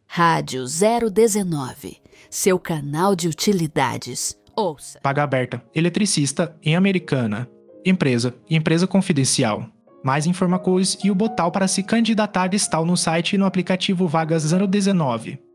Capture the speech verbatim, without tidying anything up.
Rádio zero dezenove, seu canal de utilidades. Ouça. Vaga aberta. Eletricista em Americana. Empresa. Empresa confidencial. Mais informações e o botão para se candidatar está no site e no aplicativo Vagas zero dezenove.